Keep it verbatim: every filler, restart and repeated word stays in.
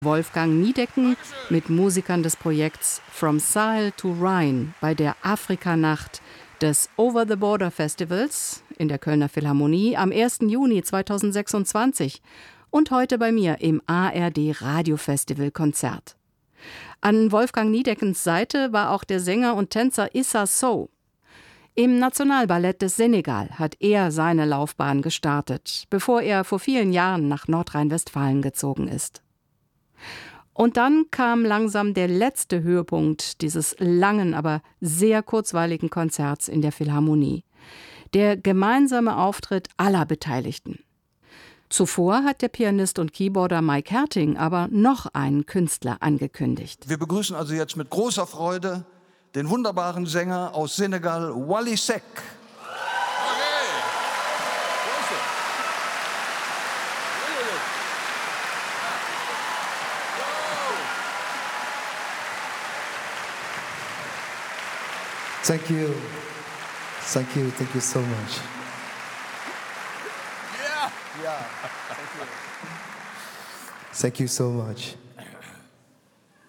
Wolfgang Niedecken mit Musikern des Projekts From Sahel to Rhine bei der Afrikanacht des Over the Border Festivals in der Kölner Philharmonie am ersten Juni zweitausendsechsundzwanzig und heute bei mir im A R D Radiofestival Konzert. An Wolfgang Niedeckens Seite war auch der Sänger und Tänzer Issa Sow. Im Nationalballett des Senegal hat er seine Laufbahn gestartet, bevor er vor vielen Jahren nach Nordrhein-Westfalen gezogen ist. Und dann kam langsam der letzte Höhepunkt dieses langen, aber sehr kurzweiligen Konzerts in der Philharmonie. Der gemeinsame Auftritt aller Beteiligten. Zuvor hat der Pianist und Keyboarder Mike Herting aber noch einen Künstler angekündigt. Wir begrüßen also jetzt mit großer Freude den wunderbaren Sänger aus Senegal, Wally Seck. Thank you. Thank you. Thank you so much. Yeah. Yeah. Thank you. Thank you so much.